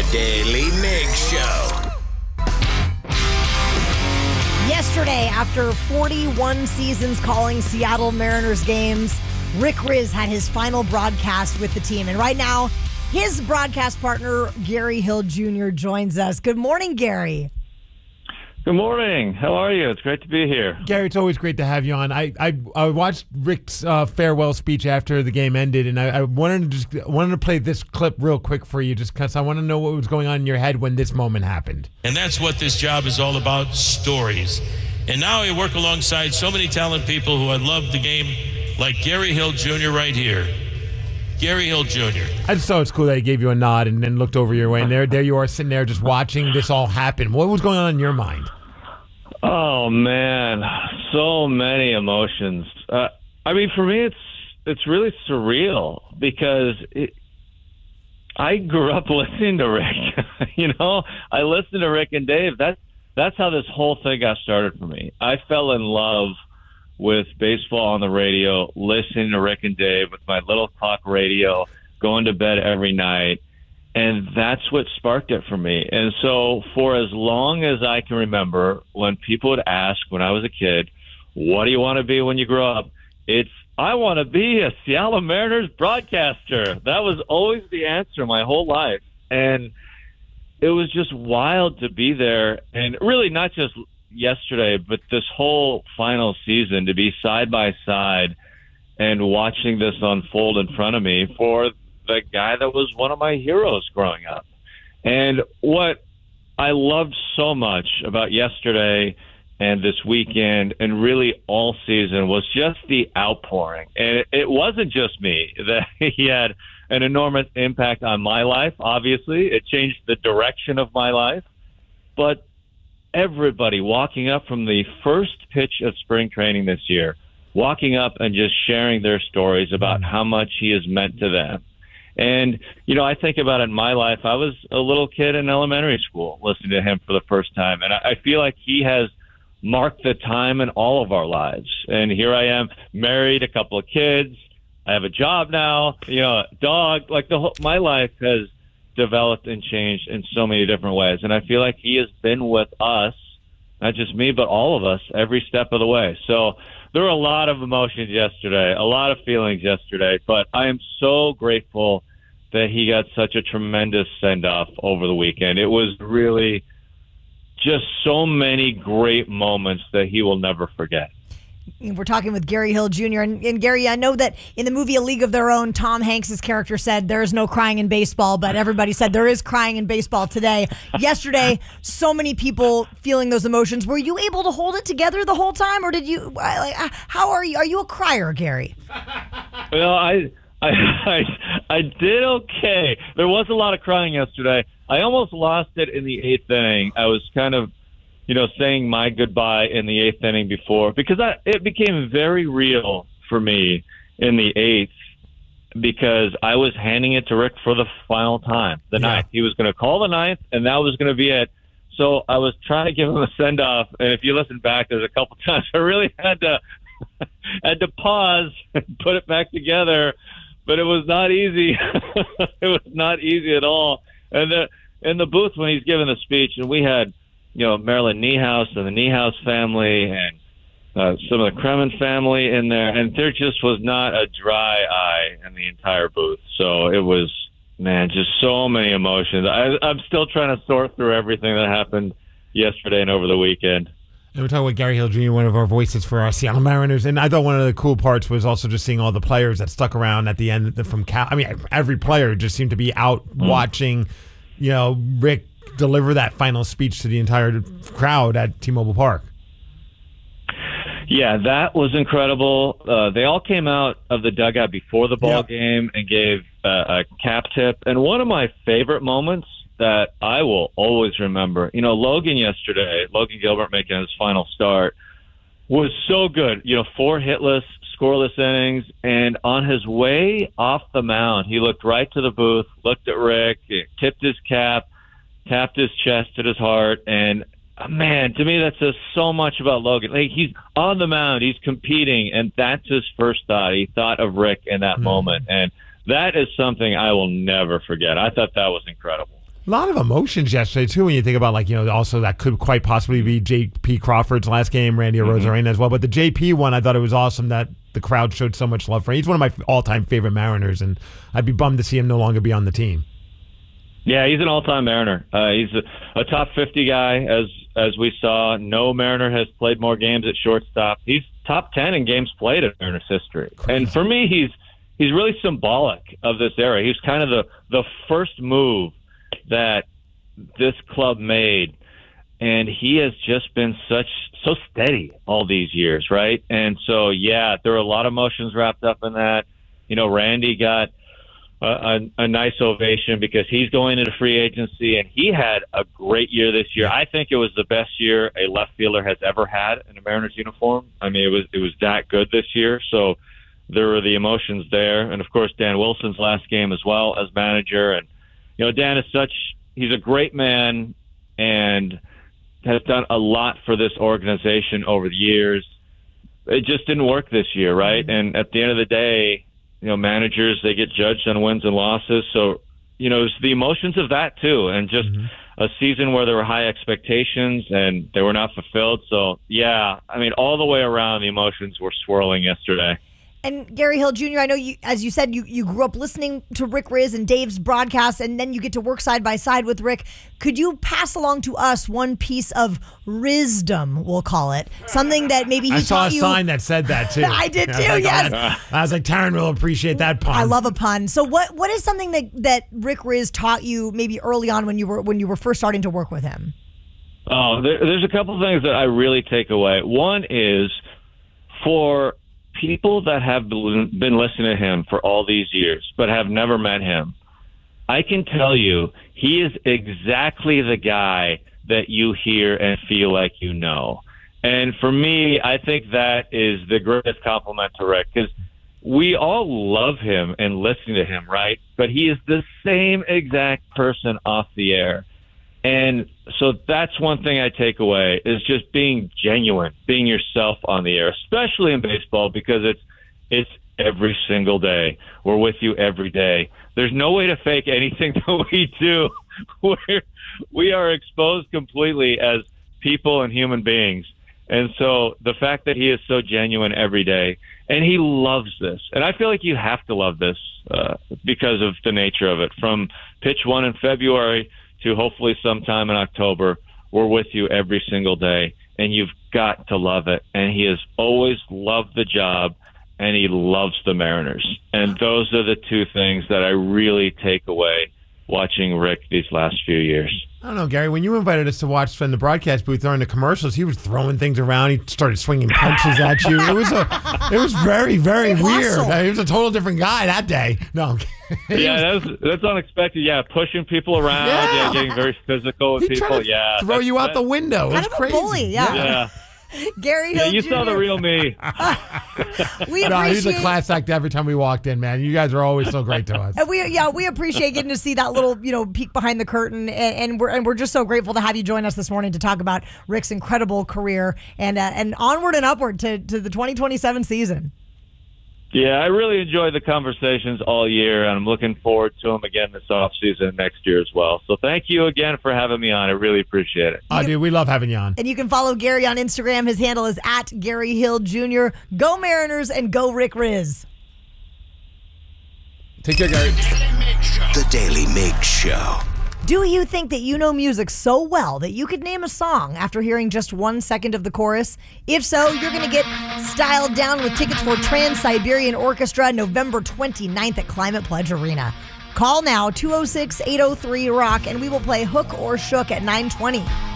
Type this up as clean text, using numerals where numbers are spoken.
The Daily Mig Show. Yesterday, after 41 seasons calling Seattle Mariners games, Rick Rizzs had his final broadcast with the team. And right now, his broadcast partner, Gary Hill Jr., joins us. Good morning, Gary. Good morning. How are you? It's great to be here. Gary, it's always great to have you on. I watched Rick's farewell speech after the game ended, and I wanted to play this clip real quick for you, just because I want to know what was going on in your head when this moment happened. And that's what this job is all about, stories. And now I work alongside so many talented people who I love the game, like Gary Hill Jr. right here. Gary Hill Jr. I just thought it was cool that he gave you a nod and then looked over your way, and there you are sitting there just watching this all happen. What was going on in your mind? Oh man, so many emotions. I mean, for me, it's really surreal because I grew up listening to Rick. I listened to Rick and Dave. That's how this whole thing got started for me. I fell in love with baseball on the radio, listening to Rick and Dave with my little clock radio, going to bed every night. And that's what sparked it for me. And so for as long as I can remember, when people would ask when I was a kid, what do you want to be when you grow up? It's, I want to be a Seattle Mariners broadcaster. That was always the answer my whole life. And it was just wild to be there. And really not just yesterday, but this whole final season, to be side by side and watching this unfold in front of me for the guy that was one of my heroes growing up. And what I loved so much about yesterday and this weekend and really all season was just the outpouring. And it wasn't just me that he had an enormous impact on my life. Obviously, it changed the direction of my life. But everybody walking up from the first pitch of spring training this year, walking up and just sharing their stories about how much he has meant to them. And, I think about it in my life. I was a little kid in elementary school listening to him for the first time. And I feel like he has marked the time in all of our lives. And here I am, married, a couple of kids. I have a job now, a dog. Like my life has developed and changed in so many different ways. And I feel like he has been with us, not just me, but all of us every step of the way. So there were a lot of emotions yesterday, a lot of feelings yesterday, but I am so grateful that he got such a tremendous send-off over the weekend. It was really just so many great moments that he will never forget. We're talking with Gary Hill Jr. And Gary, I know that in the movie A League of Their Own, Tom Hanks' character said there is no crying in baseball, but everybody said there is crying in baseball today. Yesterday, so many people feeling those emotions. Were you able to hold it together the whole time, or did you? How are you? Are you a crier, Gary? Well, I did okay. There was a lot of crying yesterday. I almost lost it in the eighth inning. I was kind of saying my goodbye in the eighth inning before, because it became very real for me in the eighth, because I was handing it to Rick for the final time, the ninth. He was going to call the ninth, and that was going to be it. So I was trying to give him a send-off, and if you listen back, there's a couple times I really had to pause and put it back together, but it was not easy. It was not easy at all. And in the booth when he's giving the speech, and we had Marilyn Niehaus and the Niehaus family and some of the Kremen family in there. And there just was not a dry eye in the entire booth. So it was, just so many emotions. I'm still trying to sort through everything that happened yesterday and over the weekend. And we're talking with Gary Hill Jr., one of our voices for our Seattle Mariners. And I thought one of the cool parts was also just seeing all the players that stuck around at the end from Cal. I mean, every player just seemed to be out watching, Rick deliver that final speech to the entire crowd at T-Mobile Park. Yeah, that was incredible. They all came out of the dugout before the ball game and gave a cap tip. And one of my favorite moments that I will always remember, Logan Gilbert making his final start was so good. 4 hitless, scoreless innings. And on his way off the mound, he looked right to the booth, looked at Rick, tipped his cap, tapped his chest at his heart, and man, to me that says so much about Logan. Like, he's on the mound, he's competing, and that's his first thought. He thought of Rick in that moment, and that is something I will never forget. I thought that was incredible. A lot of emotions yesterday, too, when you think about, also that could quite possibly be J.P. Crawford's last game, Randy Arozarena as well. But the J.P. one, I thought it was awesome that the crowd showed so much love for him. He's one of my all-time favorite Mariners, and I'd be bummed to see him no longer be on the team. Yeah, he's an all-time Mariner. He's a top 50 guy, as we saw. No Mariner has played more games at shortstop. He's top 10 in games played in Mariners history. Crazy. And for me, he's really symbolic of this era. He's kind of the first move that this club made, and he has just been so steady all these years, right? And so, yeah, there were a lot of emotions wrapped up in that. Randy got a nice ovation because he's going into free agency, and he had a great year this year. I think it was the best year a left fielder has ever had in a Mariners uniform. I mean, it was that good this year. So there were the emotions there, and of course Dan Wilson's last game as well as manager. And Dan is he's a great man and has done a lot for this organization over the years. It just didn't work this year, right? Mm-hmm. And at the end of the day, managers, they get judged on wins and losses. So, it's the emotions of that too. And just a season where there were high expectations and they were not fulfilled. So, yeah, I mean, all the way around, the emotions were swirling yesterday. And Gary Hill Jr., I know you, as you said, you grew up listening to Rick Rizzs and Dave's broadcasts, and then you get to work side by side with Rick. Could you pass along to us one piece of Rizdom, we'll call it, something that maybe he taught you? I saw a sign that said that too. I did too. Yes. I was like, Taryn will appreciate that pun. I love a pun. So what is something that Rick Rizzs taught you maybe early on when you were first starting to work with him? Oh, there's a couple things that I really take away. One is for people that have been listening to him for all these years but have never met him, I can tell you he is exactly the guy that you hear and feel like you know. And for me, I think that is the greatest compliment to Rick, because we all love him and listen to him, right? But he is the same exact person off the air. And so that's one thing I take away, is just being genuine, being yourself on the air, especially in baseball, because it's every single day. We're with you every day. There's no way to fake anything that we do. We are exposed completely as people and human beings. And so the fact that he is so genuine every day, and he loves this. And I feel like you have to love this because of the nature of it. From pitch one in February to hopefully sometime in October, we're with you every single day, and you've got to love it. And he has always loved the job, and he loves the Mariners. And those are the two things that I really take away watching Rick these last few years. I don't know, Gary, when you invited us to watch from the broadcast booth during the commercials, he was throwing things around. He started swinging punches at you. It was very, very weird. He was a total different guy that day. No. Yeah, that's unexpected. Yeah, pushing people around. Yeah, getting very physical with people. Yeah, throw you out the window. Kind of a bully. Yeah. Gary Hill you Jr. saw the real me. He's a class act every time we walked in, man. You guys are always so great to us. And we appreciate getting to see that little, peek behind the curtain, and we're just so grateful to have you join us this morning to talk about Rick's incredible career and onward and upward to the 2027 season. Yeah, I really enjoyed the conversations all year, and I'm looking forward to them again this offseason next year as well. So thank you again for having me on. I really appreciate it. Oh, dude, we love having you on. And you can follow Gary on Instagram. His handle is @GaryHill Jr. Go Mariners and go Rick Rizzs. Take care, Gary. The Daily Mig Show. Do you think that you know music so well that you could name a song after hearing just 1 second of the chorus? If so, you're going to get styled down with tickets for Trans-Siberian Orchestra November 29th at Climate Pledge Arena. Call now, 206-803-ROCK, and we will play Hook or Shook at 9:20.